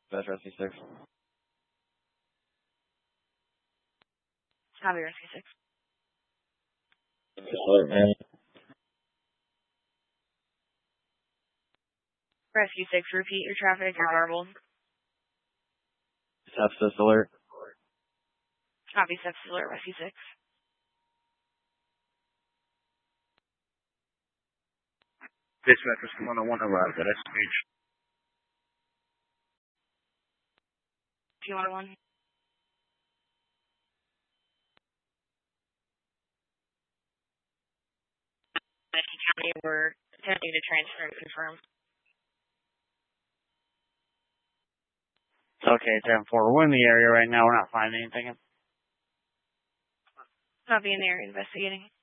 Dispatch Rescue 6. Copy, Rescue 6. Rescue 6, repeat your traffic is garbled. Sepsis alert. Copy, sepsis alert, Rescue 6. Dispatch Rescue 101 arrived at SMH. 211. County, we're attempting to transfer and confirm. Okay, 10-4. We're in the area right now. We're not finding anything. Copy, in the area investigating.